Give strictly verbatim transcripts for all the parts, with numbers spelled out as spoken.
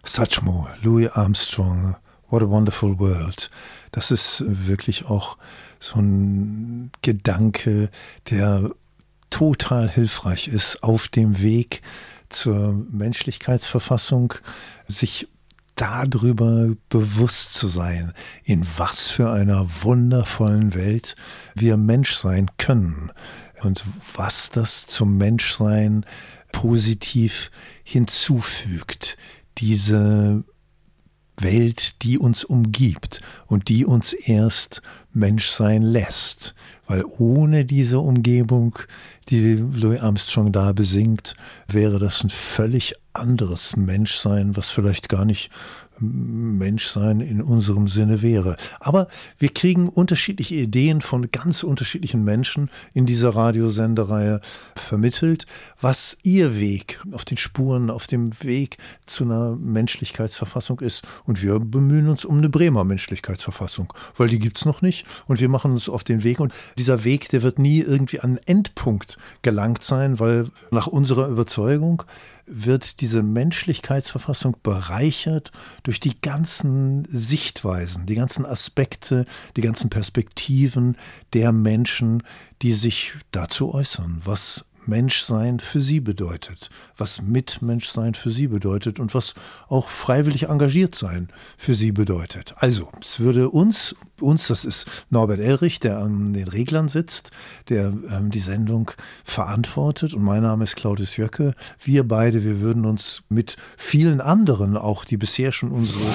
Satchmo, Louis Armstrong, What a Wonderful World. Das ist wirklich auch so ein Gedanke, der total hilfreich ist auf dem Weg zur Menschlichkeitsverfassung, sich darüber bewusst zu sein, in was für einer wundervollen Welt wir Mensch sein können und was das zum Menschsein positiv hinzufügt. Diese Welt, die uns umgibt und die uns erst Mensch sein lässt. Weil ohne diese Umgebung, die Louis Armstrong da besingt, wäre das ein völlig anderes Menschsein, was vielleicht gar nicht Menschsein in unserem Sinne wäre. Aber wir kriegen unterschiedliche Ideen von ganz unterschiedlichen Menschen in dieser Radiosendereihe vermittelt, was ihr Weg auf den Spuren, auf dem Weg zu einer Menschlichkeitsverfassung ist. Und wir bemühen uns um eine Bremer Menschlichkeitsverfassung, weil die gibt's noch nicht. Und wir machen uns auf den Weg. Und dieser Weg, der wird nie irgendwie an einen Endpunkt gelangt sein, weil nach unserer Überzeugung wird diese Menschlichkeitsverfassung bereichert durch die ganzen Sichtweisen, die ganzen Aspekte, die ganzen Perspektiven der Menschen, die sich dazu äußern, was Menschsein für sie bedeutet, was Mitmenschsein für sie bedeutet und was auch freiwillig engagiert sein für sie bedeutet. Also, es würde uns, uns, das ist Norbert Elrich, der an den Reglern sitzt, der ähm, die Sendung verantwortet, und mein Name ist Claudius Jöcke. Wir beide, wir würden uns mit vielen anderen, auch die bisher schon unsere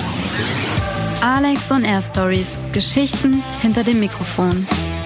Alex on Air Stories, Geschichten hinter dem Mikrofon.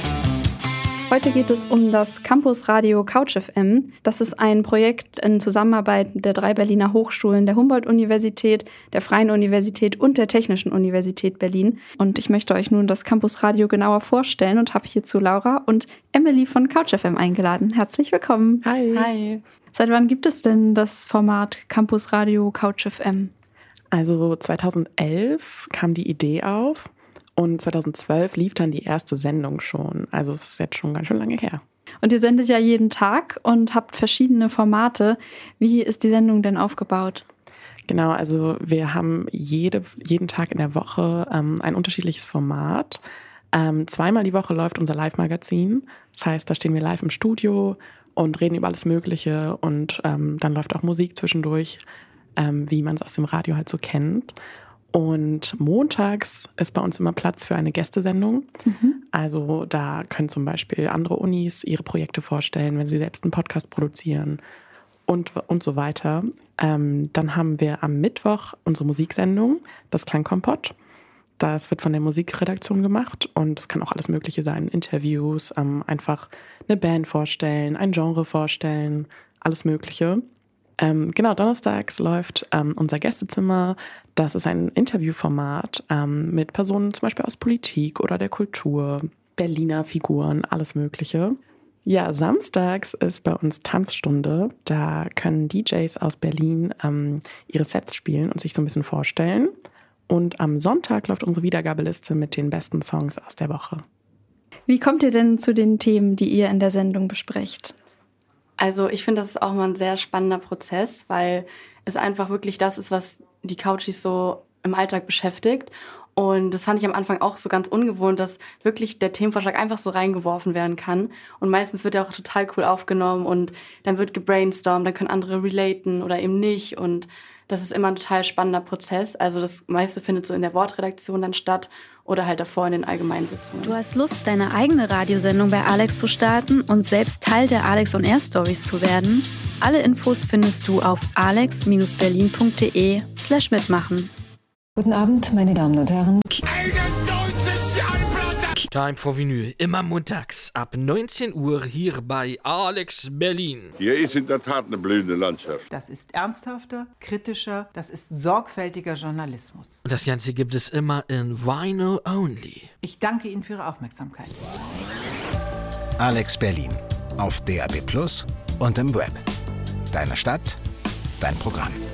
Heute geht es um das Campusradio Couch F M. Das ist ein Projekt in Zusammenarbeit der drei Berliner Hochschulen, der Humboldt-Universität, der Freien Universität und der Technischen Universität Berlin. Und ich möchte euch nun das Campusradio genauer vorstellen und habe hierzu Laura und Emily von Couch F M eingeladen. Herzlich willkommen. Hi. Hi. Seit wann gibt es denn das Format Campusradio Couch F M? Also zweitausendelf kam die Idee auf. Und zweitausendzwölf lief dann die erste Sendung schon. Also es ist jetzt schon ganz schön lange her. Und ihr sendet ja jeden Tag und habt verschiedene Formate. Wie ist die Sendung denn aufgebaut? Genau, also wir haben jede, jeden Tag in der Woche ähm, ein unterschiedliches Format. Ähm, zweimal die Woche läuft unser Live-Magazin. Das heißt, da stehen wir live im Studio und reden über alles Mögliche. Und ähm, dann läuft auch Musik zwischendurch, ähm, wie man es aus dem Radio halt so kennt. Und montags ist bei uns immer Platz für eine Gästesendung. Mhm. Also da können zum Beispiel andere Unis ihre Projekte vorstellen, wenn sie selbst einen Podcast produzieren und, und so weiter. Ähm, dann haben wir am Mittwoch unsere Musiksendung, das Klangkompott. Das wird von der Musikredaktion gemacht und es kann auch alles Mögliche sein. Interviews, ähm, einfach eine Band vorstellen, ein Genre vorstellen, alles Mögliche. Ähm, genau, donnerstags läuft ähm, unser Gästezimmer. Das ist ein Interviewformat ähm, mit Personen zum Beispiel aus Politik oder der Kultur, Berliner Figuren, alles Mögliche. Ja, samstags ist bei uns Tanzstunde. Da können D Js aus Berlin ähm, ihre Sets spielen und sich so ein bisschen vorstellen. Und am Sonntag läuft unsere Wiedergabeliste mit den besten Songs aus der Woche. Wie kommt ihr denn zu den Themen, die ihr in der Sendung besprecht? Also ich finde, das ist auch mal ein sehr spannender Prozess, weil es einfach wirklich das ist, was die Couchies so im Alltag beschäftigt. Und das fand ich am Anfang auch so ganz ungewohnt, dass wirklich der Themenvorschlag einfach so reingeworfen werden kann. Und meistens wird er auch total cool aufgenommen und dann wird gebrainstormt, dann können andere relaten oder eben nicht. Und das ist immer ein total spannender Prozess. Also das meiste findet so in der Wortredaktion dann statt oder halt davor in den allgemeinen Sitzungen. Du hast Lust, deine eigene Radiosendung bei Alex zu starten und selbst Teil der Alex on Air Stories zu werden? Alle Infos findest du auf alex berlin punkt de slash mitmachen. Guten Abend, meine Damen und Herren. Time for Vinyl, immer montags ab neunzehn Uhr hier bei Alex Berlin. Hier ist in der Tat eine blühende Landschaft. Das ist ernsthafter, kritischer, das ist sorgfältiger Journalismus. Und das Ganze gibt es immer in Vinyl Only. Ich danke Ihnen für Ihre Aufmerksamkeit. Alex Berlin auf D A B plus und im Web. Deine Stadt, dein Programm.